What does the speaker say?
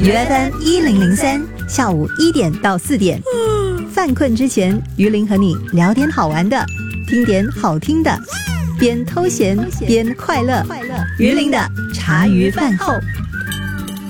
UFM1003，下午1点到4点。犯困之前，于林和你聊点好玩的，听点好听的，边偷闲边快乐。于林的茶余饭后。